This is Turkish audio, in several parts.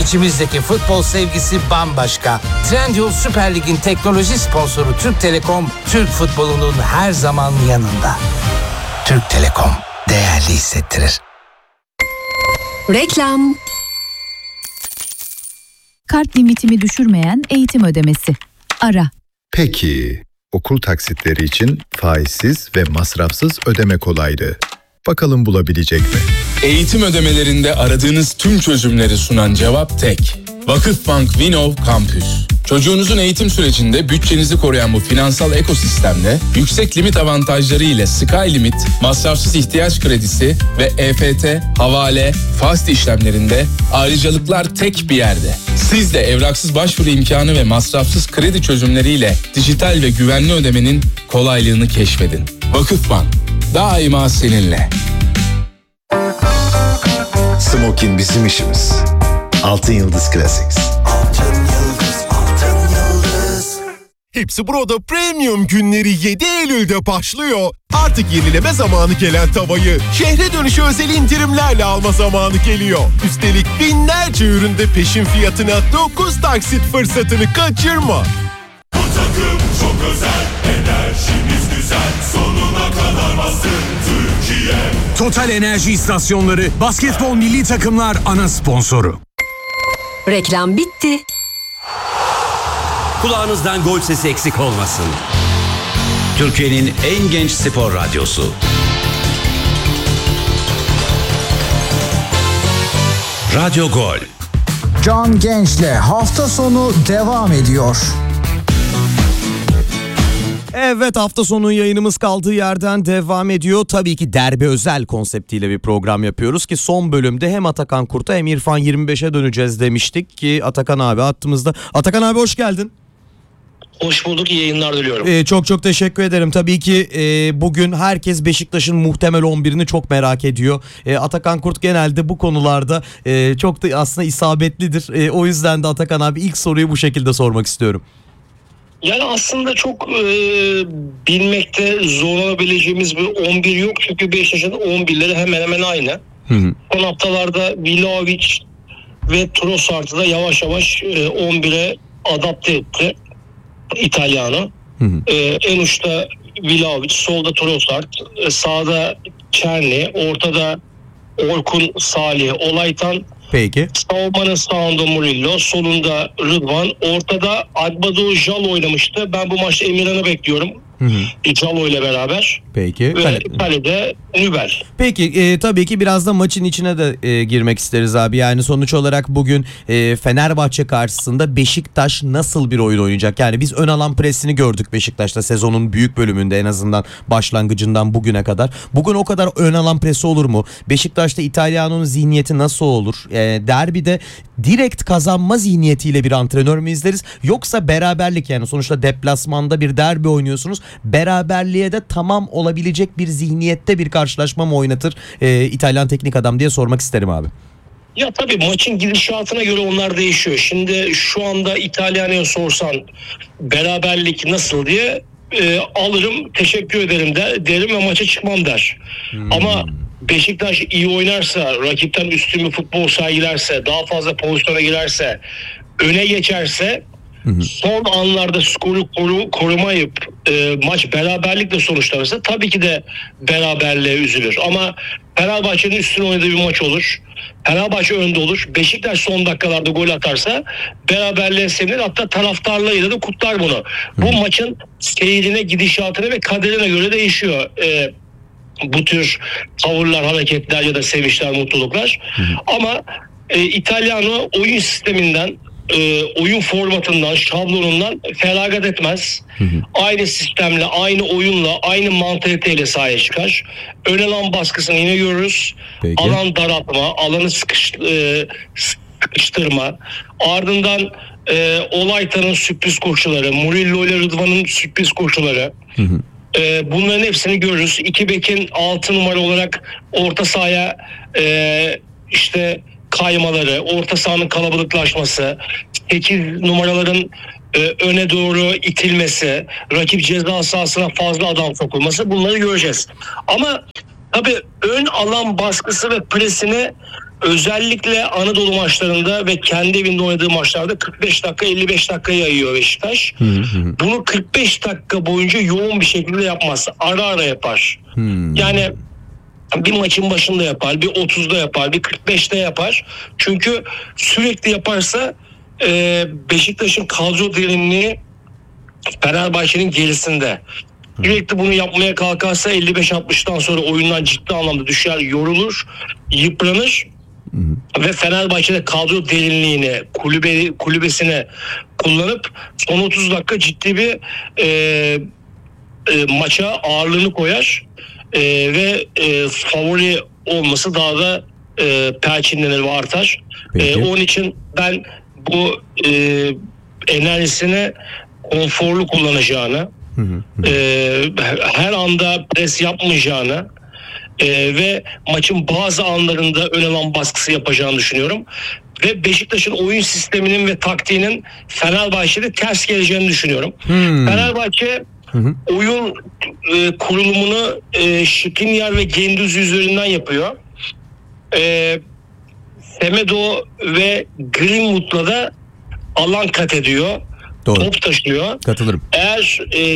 İçimizdeki futbol sevgisi bambaşka. Trendyol Süper Lig'in teknoloji sponsoru Türk Telekom, Türk futbolunun her zaman yanında. Türk Telekom, değerli hissettirir. Reklam. Kart limitimi düşürmeyen eğitim ödemesi. Ara. Peki, okul taksitleri için faizsiz ve masrafsız ödeme kolaylığı. Bakalım bulabilecek mi? Eğitim ödemelerinde aradığınız tüm çözümleri sunan cevap tek. Vakıfbank Vinov Campus. Çocuğunuzun eğitim sürecinde bütçenizi koruyan bu finansal ekosistemle yüksek limit avantajları ile Sky Limit, masrafsız ihtiyaç kredisi ve EFT, havale, fast işlemlerinde ayrıcalıklar tek bir yerde. Siz de evraksız başvuru imkanı ve masrafsız kredi çözümleriyle dijital ve güvenli ödemenin kolaylığını keşfedin. Vakıfbank, daima seninle. Smokin bizim işimiz. Altın Yıldız Classics. Hepsi Burada Premium günleri 7 Eylül'de başlıyor. Artık yenileme zamanı gelen tavayı şehre dönüşü özel indirimlerle alma zamanı geliyor. Üstelik binlerce üründe peşin fiyatına 9 taksit fırsatını kaçırma. Bu takım çok özel, enerjimiz güzel, sonuna kadar bastın Türkiye. Total Enerji İstasyonları, basketbol milli takımlar ana sponsoru. Reklam bitti. Kulağınızdan gol sesi eksik olmasın. Türkiye'nin en genç spor radyosu. Radyo Gol. Can Genç'le hafta sonu devam ediyor. Evet, hafta sonu yayınımız kaldığı yerden devam ediyor. Tabii ki derbi özel konseptiyle bir program yapıyoruz ki son bölümde hem Atakan Kurt'a hem İrfan 25'e döneceğiz demiştik ki Atakan abi hattımızda. Atakan abi hoş geldin. Hoş bulduk, iyi yayınlar diliyorum. Çok teşekkür ederim. Tabii ki bugün herkes Beşiktaş'ın muhtemel 11'ini çok merak ediyor. Atakan Kurt genelde bu konularda çok da aslında isabetlidir. O yüzden de Atakan abi ilk soruyu bu şekilde sormak istiyorum. Yani aslında çok bilmekte zorlanabileceğimiz bir 11 yok. Çünkü Beşiktaş'ın 11'leri hemen hemen aynı. Son haftalarda Vlahovic ve Trossard'ı da yavaş yavaş 11'e adapte etti İtalyanı. En uçta Vlahovic, solda Trossard, sağda Çerni, ortada Orkun, Salih, Olaytan. Peki. Savunmanın sağında Murillo, solunda Rıdvan, ortada Agbadou Jal oynamıştı. Ben bu maçta Emirhan'ı bekliyorum. Jalo ile beraber. Peki. Ve kalede Nübel. Peki tabii ki biraz da maçın içine de girmek isteriz abi. Yani sonuç olarak bugün Fenerbahçe karşısında Beşiktaş nasıl bir oyun oynayacak? Yani biz ön alan presini gördük Beşiktaş'ta sezonun büyük bölümünde, en azından başlangıcından bugüne kadar. Bugün o kadar ön alan presi olur mu? Beşiktaş'ta İtalyan'ın zihniyeti nasıl olur? Derbide direkt kazanma zihniyetiyle bir antrenör mü izleriz? Yoksa beraberlik, yani sonuçta deplasmanda bir derbi oynuyorsunuz. Beraberliğe de tamam olabilecek bir zihniyette bir karşılaşma mı oynatır İtalyan teknik adam diye sormak isterim abi. Ya tabii maçın gidişatına göre onlar değişiyor. Şimdi şu anda İtalyan'a sorsan beraberlik nasıl diye alırım, teşekkür ederim derim ve maça çıkmam der. Ama Beşiktaş iyi oynarsa, rakipten üstün bir futbol sergilerse, daha fazla pozisyona girerse, öne geçerse, son anlarda skoru korumayıp maç beraberlikle sonuçlanırsa tabii ki de beraberliğe üzülür. Ama Fenerbahçe'nin üstüne oynadığı bir maç olur. Fenerbahçe önde olur. Beşiktaş son dakikalarda gol atarsa beraberliğe sevinir. Hatta taraftarlarıyla da kutlar bunu. Bu maçın seyrine, gidişatına ve kaderine göre değişiyor. Bu tür tavırlar, hareketler ya da sevinçler, mutluluklar. Ama İtalyanı oyun sisteminden, oyun formatından, şablonundan feragat etmez. Aynı sistemle, aynı oyunla, aynı mantaliteyle sahaya çıkar. Ön alan baskısını yine görürüz. Peki. Alan daraltma, alanı sıkıştırma. Ardından Olaytan'ın sürpriz koşuları, Murillo ile Rıdvan'ın sürpriz koşuları. Bunların hepsini görürüz. İki bekin 6 numara olarak orta sahaya işte kaymaları, orta sahanın kalabalıklaşması, 8 numaraların öne doğru itilmesi, rakip ceza sahasına fazla adam sokulması, bunları göreceğiz. Ama tabii ön alan baskısı ve presini özellikle Anadolu maçlarında ve kendi evinde oynadığı maçlarda 45 dakika 55 dakika yayıyor Beşiktaş. Bunu 45 dakika boyunca yoğun bir şekilde yapmaz. Ara ara yapar. Yani bir maçın başında yapar, bir 30'da yapar, bir 45'te yapar. Çünkü sürekli yaparsa Beşiktaş'ın kadro derinliği Fenerbahçe'nin gerisinde. Sürekli bunu yapmaya kalkarsa 55-60'tan sonra oyundan ciddi anlamda düşer, yorulur, yıpranır. Ve Fenerbahçe'de kadro derinliğini, kulübesine kullanıp son 30 dakika ciddi bir maça ağırlığını koyar. Ve favori olması daha da perçinlenir ve artar. Onun için ben bu enerjisini konforlu kullanacağını, her anda pres yapmayacağını ve maçın bazı anlarında ön alan baskısı yapacağını düşünüyorum. Ve Beşiktaş'ın oyun sisteminin ve taktiğinin Fenerbahçe'de ters geleceğini düşünüyorum. Fenerbahçe oyun kurulumunu Skriniar ve Gündüz üzerinden yapıyor. Semedo ve Greenwood'la da alan kat ediyor. Doğru. Top taşıyor. Katılırım. Eğer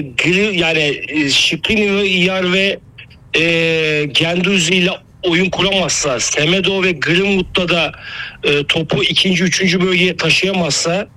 Skriniar ve Gündüz ile oyun kuramazsa, Semedo ve Greenwood'la da topu 2. 3. bölgeye taşıyamazsa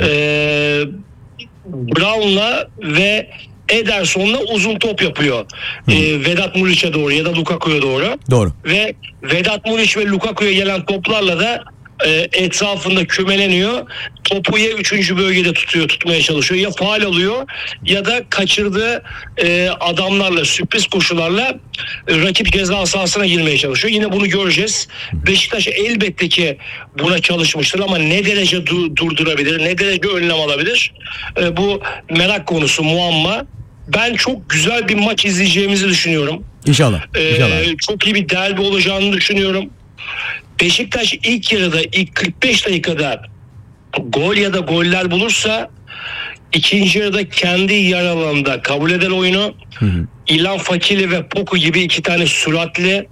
Brown'la ve Ederson'la uzun top yapıyor. Vedat Muriç'e doğru ya da Lukaku'ya doğru. Doğru. Ve Vedat Muriç ve Lukaku'ya gelen toplarla da etrafında kümeleniyor. Topu ya 3. bölgede tutmaya çalışıyor. Ya faul alıyor ya da kaçırdığı adamlarla, sürpriz koşularla rakip ceza sahasına girmeye çalışıyor. Yine bunu göreceğiz. Beşiktaş elbette ki buna çalışmıştır ama ne derece durdurabilir, ne derece önlem alabilir? Bu merak konusu, muamma. Ben çok güzel bir maç izleyeceğimizi düşünüyorum. İnşallah. Çok iyi bir derbi olacağını düşünüyorum. Beşiktaş ilk yarıda, ilk 45 dakikada gol ya da goller bulursa ikinci yarıda kendi yer alanında kabul eder oyunu. İlhan Fakili ve Poku gibi 2 tane süratli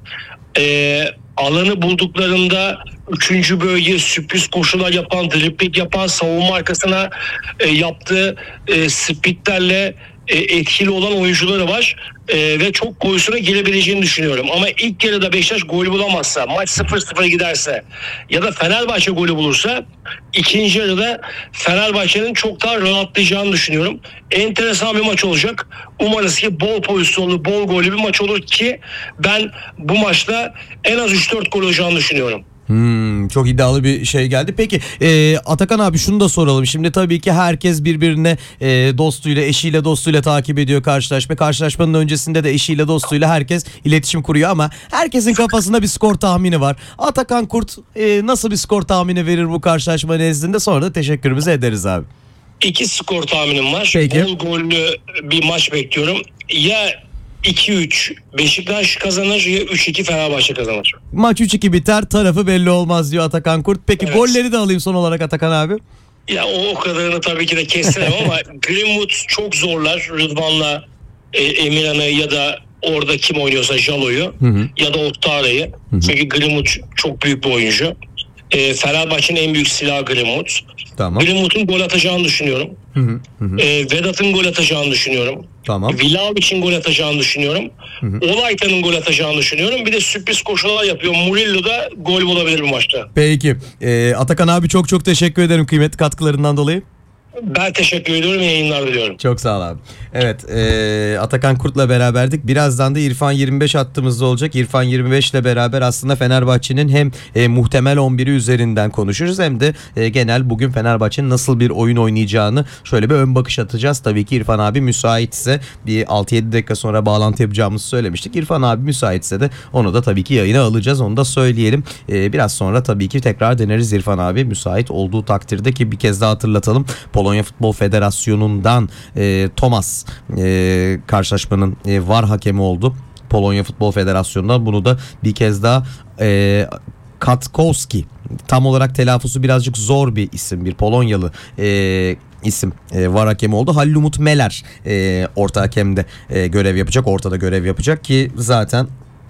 alanı bulduklarında 3. bölgeye sürpriz koşular yapan, dribling yapan, savunma arkasına yaptığı spitlerle etkili olan oyuncuları var ve çok koyusuna girebileceğini düşünüyorum. Ama ilk yarıda Beşiktaş gol bulamazsa, maç 0-0 giderse ya da Fenerbahçe golü bulursa ikinci yarıda Fenerbahçe'nin çok daha rahatlayacağını düşünüyorum. Enteresan bir maç olacak. Umarız ki bol pozisyonlu, bol gollü bir maç olur ki ben bu maçta en az 3-4 gol olacağını düşünüyorum. Çok iddialı bir şey geldi. Peki Atakan abi şunu da soralım. Şimdi tabii ki herkes birbirine dostuyla, eşiyle, dostuyla takip ediyor karşılaşma. Karşılaşmanın öncesinde de eşiyle, dostuyla herkes iletişim kuruyor ama herkesin kafasında bir skor tahmini var. Atakan Kurt nasıl bir skor tahmini verir bu karşılaşma nezdinde? Sonra da teşekkürümüzü ederiz abi. 2 skor tahminim var. Peki. Bol gollü bir maç bekliyorum. Ya 2-3 Beşiktaş kazanır ya 3-2 Fenerbahçe kazanır. Maç 3-2 biter, tarafı belli olmaz diyor Atakan Kurt. Peki evet. Golleri de alayım son olarak Atakan abi. Ya o kadarını tabii ki de kestiremem ama Greenwood çok zorlar Rıdvan'la Emirhan'ı ya da orada kim oynuyorsa Jalo'yu ya da Oktara'yı. Çünkü Greenwood çok büyük bir oyuncu. Fenerbahçe'nin en büyük silahı Greenwood. Tamam. Greenwood'un gol atacağını düşünüyorum. Vedat'ın gol atacağını düşünüyorum. Tamam. Vlahovic'in gol atacağını düşünüyorum. Olaytan'ın gol atacağını düşünüyorum. Bir de sürpriz koşular yapıyor. Murillo da gol bulabilir bu maçta. Peki. Atakan abi çok teşekkür ederim kıymetli katkılarından dolayı. Ben teşekkür ediyorum. Yayınlar diliyorum. Çok sağ ol abi. Evet, Atakan Kurt'la beraberdik. Birazdan da İrfan 25 hattımızda olacak. İrfan 25 ile beraber aslında Fenerbahçe'nin hem muhtemel 11'i üzerinden konuşuruz hem de genel bugün Fenerbahçe'nin nasıl bir oyun oynayacağını şöyle bir ön bakış atacağız. Tabii ki İrfan abi müsaitse bir 6-7 dakika sonra bağlantı yapacağımızı söylemiştik. İrfan abi müsaitse de onu da tabii ki yayına alacağız. Onu da söyleyelim. Biraz sonra tabii ki tekrar deneriz İrfan abi müsait olduğu takdirde ki bir kez daha hatırlatalım. Polonya Futbol Federasyonu'ndan Thomas karşılaşmanın VAR hakemi oldu. Polonya Futbol Federasyonu'ndan bunu da bir kez daha Katkowski, tam olarak telaffuzu birazcık zor bir isim, bir Polonyalı isim VAR hakemi oldu. Halil Umut Meler orta hakemde görev yapacak, ortada görev yapacak ki zaten